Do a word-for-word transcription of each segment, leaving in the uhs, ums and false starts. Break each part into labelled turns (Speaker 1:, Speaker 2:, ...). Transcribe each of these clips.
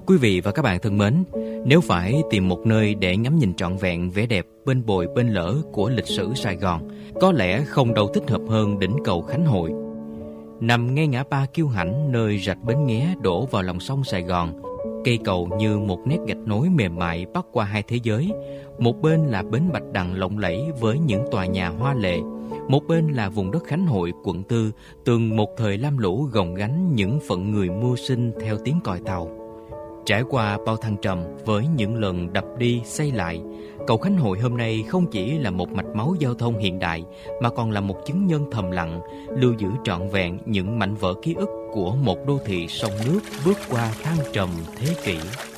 Speaker 1: Quý vị và các bạn thân mến, nếu phải tìm một nơi để ngắm nhìn trọn vẹn vẻ đẹp bên bồi bên lỡ của lịch sử Sài Gòn, có lẽ không đâu thích hợp hơn đỉnh cầu Khánh Hội. Nằm ngay ngã ba Kiêu Hãnh, nơi rạch Bến Nghé đổ vào lòng sông Sài Gòn, cây cầu như một nét gạch nối mềm mại bắc qua hai thế giới. Một bên là bến Bạch Đằng lộng lẫy với những tòa nhà hoa lệ, một bên là vùng đất Khánh Hội, quận tư, từng một thời lam lũ gồng gánh những phận người mưu sinh theo tiếng còi tàu. Trải qua bao thăng trầm với những lần đập đi xây lại, cầu Khánh Hội hôm nay không chỉ là một mạch máu giao thông hiện đại mà còn là một chứng nhân thầm lặng lưu giữ trọn vẹn những mảnh vỡ ký ức của một đô thị sông nước bước qua thăng trầm thế kỷ.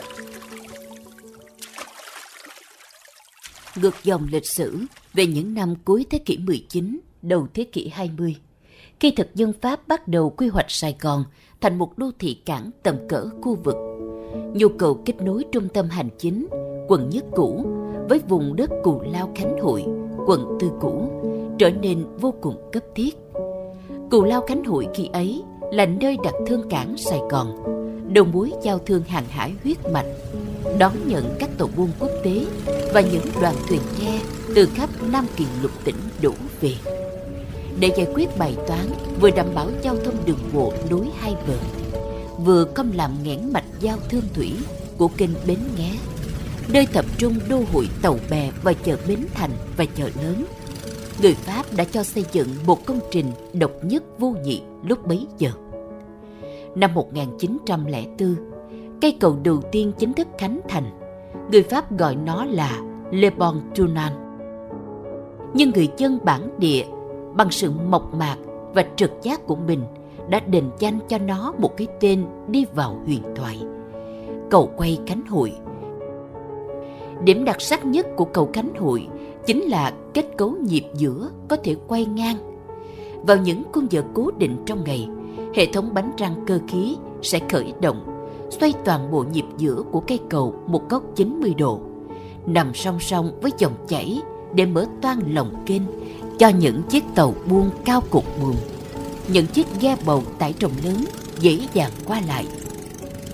Speaker 2: Ngược dòng lịch sử về những năm cuối thế kỷ mười chín, đầu thế kỷ hai mươi, khi thực dân Pháp bắt đầu quy hoạch Sài Gòn thành một đô thị cảng tầm cỡ khu vực, nhu cầu kết nối trung tâm hành chính, quận Nhất cũ, với vùng đất Cù Lao Khánh Hội, quận Tư cũ, trở nên vô cùng cấp thiết. Cù Lao Khánh Hội khi ấy là nơi đặt thương cảng Sài Gòn, đầu mối giao thương hàng hải huyết mạch, đón nhận các tàu buôn quốc tế và những đoàn thuyền ghe từ khắp Nam Kỳ lục tỉnh đổ về. Để giải quyết bài toán vừa đảm bảo giao thông đường bộ nối hai bờ, vừa không làm nghẽn mạch giao thương thủy của kênh Bến Nghé, nơi tập trung đô hội tàu bè và chợ Bến Thành và chợ lớn, người Pháp đã cho xây dựng một công trình độc nhất vô nhị lúc bấy giờ. Năm một nghìn chín trăm lẻ bốn, cây cầu đầu tiên chính thức khánh thành, người Pháp gọi nó là Le Pont Tunnel. Nhưng người dân bản địa, bằng sự mộc mạc và trực giác của mình, đã định danh cho nó một cái tên đi vào huyền thoại: cầu quay Khánh Hội. Điểm đặc sắc nhất của cầu Khánh Hội chính là kết cấu nhịp giữa có thể quay ngang. Vào những khung giờ cố định trong ngày, hệ thống bánh răng cơ khí sẽ khởi động, xoay toàn bộ nhịp giữa của cây cầu một góc chín mươi độ, nằm song song với dòng chảy để mở toang lòng kênh cho những chiếc tàu buôn cao cột buồm, những chiếc ghe bầu tải trọng lớn dễ dàng qua lại.